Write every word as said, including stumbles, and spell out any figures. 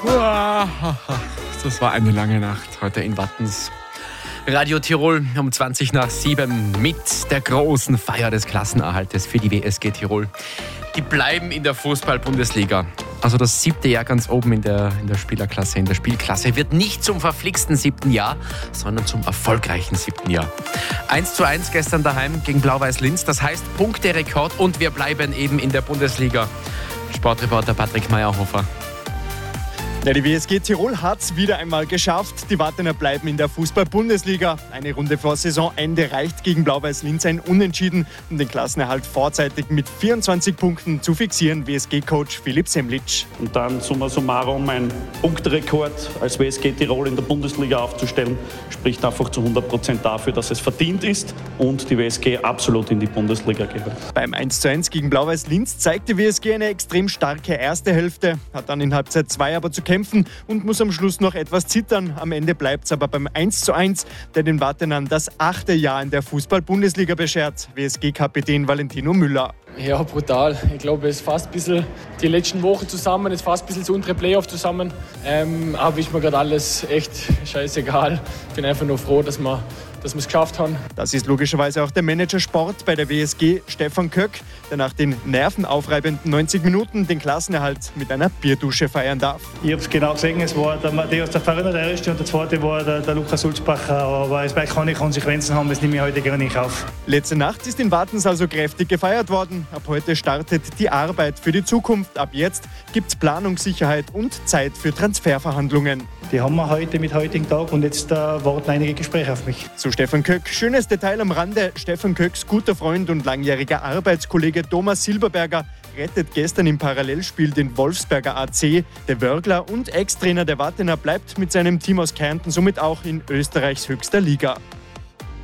Das war eine lange Nacht heute in Wattens. Radio Tirol um zwanzig nach sieben mit der großen Feier des Klassenerhaltes für die W S G Tirol. Die bleiben in der Fußball-Bundesliga. Also das siebte Jahr ganz oben in der, in der Spielerklasse, in der Spielklasse, wird nicht zum verflixten siebten Jahr, sondern zum erfolgreichen siebten Jahr. eins zu eins gestern daheim gegen Blau-Weiß Linz, das heißt Punkterekord und wir bleiben eben in der Bundesliga. Sportreporter Patrick Mayerhofer. Ja, die W S G Tirol hat es wieder einmal geschafft. Die Wattener bleiben in der Fußball-Bundesliga. Eine Runde vor Saisonende reicht gegen Blau-Weiß Linz ein Unentschieden, um den Klassenerhalt vorzeitig mit vierundzwanzig Punkten zu fixieren. W S G-Coach Philipp Semlitsch. Und dann summa summarum ein Punkterekord als W S G Tirol in der Bundesliga aufzustellen, spricht einfach zu hundert Prozent dafür, dass es verdient ist und die W S G absolut in die Bundesliga gehört. Beim eins zu eins gegen Blau-Weiß Linz zeigt die W S G eine extrem starke erste Hälfte, hat dann in Halbzeit zwei aber zu kämpfen und muss am Schluss noch etwas zittern. Am Ende bleibt es aber beim eins zu eins, der den Wattenern das achte Jahr in der Fußball-Bundesliga beschert. W S G-Kapitän Valentino Müller. Ja, brutal. Ich glaube, es fasst ein bisschen die letzten Wochen zusammen, es fasst ein bisschen das untere Playoff zusammen. Ähm, aber ist mir gerade alles echt scheißegal. Ich bin einfach nur froh, dass wir dass wir es geschafft haben. Das ist logischerweise auch der Manager Sport bei der W S G, Stefan Köck, der nach den nervenaufreibenden neunzig Minuten den Klassenerhalt mit einer Bierdusche feiern darf. Ich habe es genau gesehen, es war der Matthäus der Fariner, der erste, und der zweite war der, der Lukas Sulzbacher, aber es wird keine Konsequenzen haben, das nehme ich heute gar nicht auf. Letzte Nacht ist in Wattens also kräftig gefeiert worden. Ab heute startet die Arbeit für die Zukunft. Ab jetzt gibt es Planungssicherheit und Zeit für Transferverhandlungen. Die haben wir heute mit heutigen Tag und jetzt äh, warten einige Gespräche auf mich. Zu Stefan Köck. Schönes Detail am Rande. Stefan Köcks guter Freund und langjähriger Arbeitskollege Thomas Silberberger rettet gestern im Parallelspiel den Wolfsberger A C. Der Wörgler und Ex-Trainer der Wattener bleibt mit seinem Team aus Kärnten somit auch in Österreichs höchster Liga.